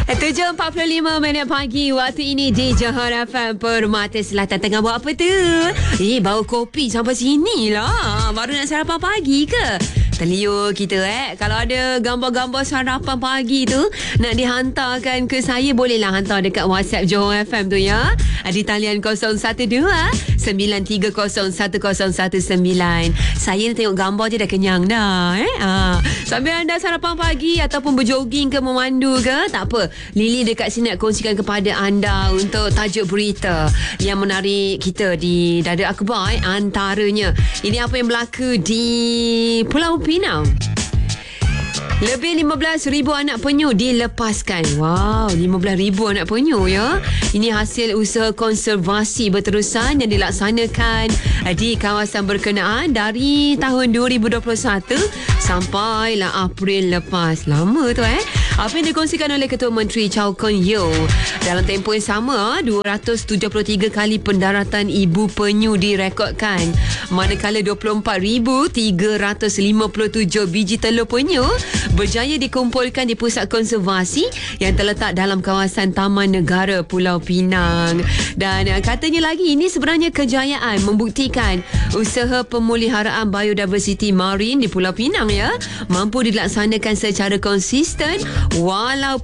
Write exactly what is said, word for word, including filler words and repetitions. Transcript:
tujuh empat puluh lima minit pagi waktu ini di Johor F M Permata Selatan. Tengah buat apa tu? Eh, bawa kopi sampai sini lah. Baru nak sarapan pagi ke? Terliur kita eh. Kalau ada gambar-gambar sarapan pagi tu nak dihantarkan ke saya, bolehlah hantar dekat WhatsApp Johor F M tu ya. Di talian kosong satu dua sembilan tiga kosong satu kosong satu sembilan. Saya tengok gambar je dah kenyang dah eh. Ha. Sambil anda sarapan pagi ataupun berjoging ke memandu ke, tak apa. Lily dekat sini nak kongsikan kepada anda untuk tajuk berita yang menarik kita di Dada Akhbar eh. Antaranya, ini apa yang berlaku di Pulau Pinang. Lebih lima belas ribu anak penyu dilepaskan. Wow, lima belas ribu anak penyu ya. Ini hasil usaha konservasi berterusan yang dilaksanakan di kawasan berkenaan dari tahun dua ribu dua puluh satu sampailah April lepas. Lama tu eh. Apa yang dikongsikan oleh Ketua Menteri Chow Kon Yeow. Dalam tempoh yang sama, dua ratus tujuh puluh tiga kali pendaratan ibu penyu direkodkan. Manakala dua puluh empat ribu tiga ratus lima puluh tujuh biji telur penyu berjaya dikumpulkan di pusat konservasi yang terletak dalam kawasan Taman Negara Pulau Pinang. Dan katanya lagi, ini sebenarnya kejayaan membuktikan usaha pemeliharaan biodiversiti marin di Pulau Pinang ya mampu dilaksanakan secara konsisten walau